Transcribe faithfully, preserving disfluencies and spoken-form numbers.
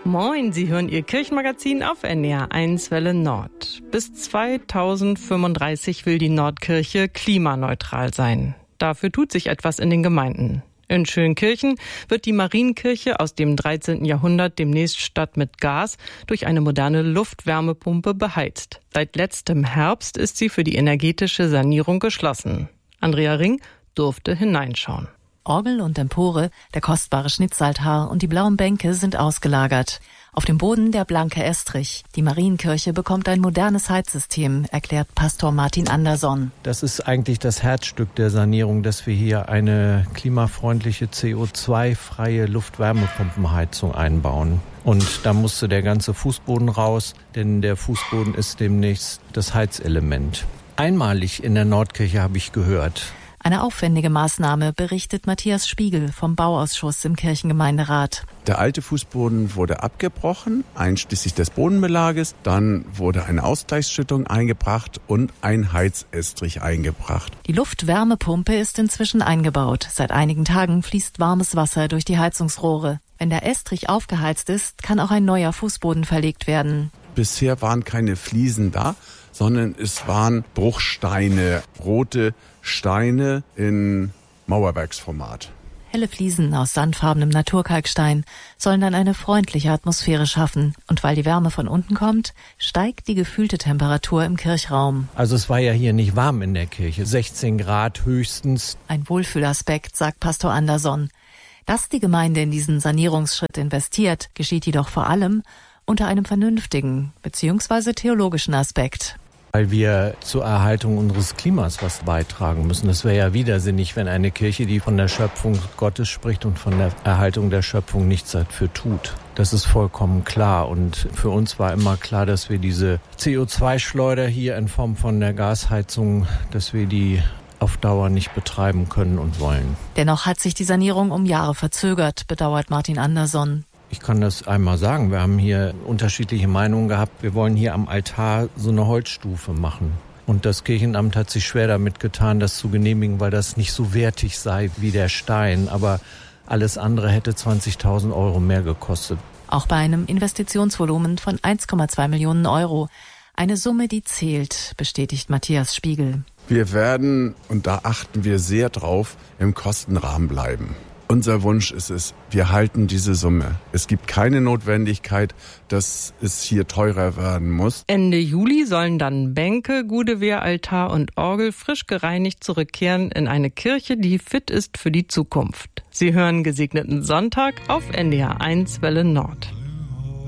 Moin, Sie hören Ihr Kirchenmagazin auf N D R eins Welle Nord. Bis zweitausendfünfunddreißig will die Nordkirche klimaneutral sein. Dafür tut sich etwas in den Gemeinden. In Schönkirchen wird die Marienkirche aus dem dreizehnten Jahrhundert demnächst statt mit Gas durch eine moderne Luftwärmepumpe beheizt. Seit letztem Herbst ist sie für die energetische Sanierung geschlossen. Andrea Ring durfte hineinschauen. Orgel und Empore, der kostbare Schnitzaltar und die blauen Bänke sind ausgelagert. Auf dem Boden der blanke Estrich. Die Marienkirche bekommt ein modernes Heizsystem, erklärt Pastor Martin Anderson. Das ist eigentlich das Herzstück der Sanierung, dass wir hier eine klimafreundliche C O zwei freie Luftwärmepumpenheizung einbauen. Und da musste der ganze Fußboden raus, denn der Fußboden ist demnächst das Heizelement. Einmalig in der Nordkirche, habe ich gehört. Eine aufwendige Maßnahme, berichtet Matthias Spiegel vom Bauausschuss im Kirchengemeinderat. Der alte Fußboden wurde abgebrochen, einschließlich des Bodenbelages. Dann wurde eine Ausgleichsschüttung eingebracht und ein Heizestrich eingebracht. Die Luftwärmepumpe ist inzwischen eingebaut. Seit einigen Tagen fließt warmes Wasser durch die Heizungsrohre. Wenn der Estrich aufgeheizt ist, kann auch ein neuer Fußboden verlegt werden. Bisher waren keine Fliesen da, sondern es waren Bruchsteine, rote Steine in Mauerwerksformat. Helle Fliesen aus sandfarbenem Naturkalkstein sollen dann eine freundliche Atmosphäre schaffen. Und weil die Wärme von unten kommt, steigt die gefühlte Temperatur im Kirchraum. Also es war ja hier nicht warm in der Kirche, sechzehn Grad höchstens. Ein Wohlfühlaspekt, sagt Pastor Anderson. Dass die Gemeinde in diesen Sanierungsschritt investiert, geschieht jedoch vor allem unter einem vernünftigen bzw. theologischen Aspekt. Weil wir zur Erhaltung unseres Klimas was beitragen müssen. Das wäre ja widersinnig, wenn eine Kirche, die von der Schöpfung Gottes spricht und von der Erhaltung der Schöpfung nichts dafür tut. Das ist vollkommen klar. Und für uns war immer klar, dass wir diese C O zwei Schleuder hier in Form von der Gasheizung, dass wir die auf Dauer nicht betreiben können und wollen. Dennoch hat sich die Sanierung um Jahre verzögert, bedauert Martin Anderson. Ich kann das einmal sagen, wir haben hier unterschiedliche Meinungen gehabt. Wir wollen hier am Altar so eine Holzstufe machen. Und das Kirchenamt hat sich schwer damit getan, das zu genehmigen, weil das nicht so wertig sei wie der Stein. Aber alles andere hätte zwanzigtausend Euro mehr gekostet. Auch bei einem Investitionsvolumen von eins Komma zwei Millionen Euro. Eine Summe, die zählt, bestätigt Matthias Spiegel. Wir werden, und da achten wir sehr drauf, im Kostenrahmen bleiben. Unser Wunsch ist es, wir halten diese Summe. Es gibt keine Notwendigkeit, dass es hier teurer werden muss. Ende Juli sollen dann Bänke, Gudewehr, Altar und Orgel frisch gereinigt zurückkehren in eine Kirche, die fit ist für die Zukunft. Sie hören Gesegneten Sonntag auf N D R eins Welle Nord.